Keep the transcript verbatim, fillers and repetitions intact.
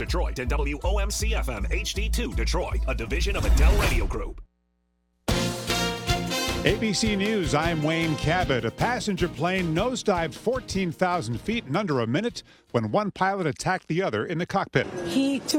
Detroit, and W O M C F M H D two Detroit, a division of Adele Radio Group. A B C News, I'm Wayne Cabot. A passenger plane nosedived fourteen thousand feet in under a minute when one pilot attacked the other in the cockpit. He took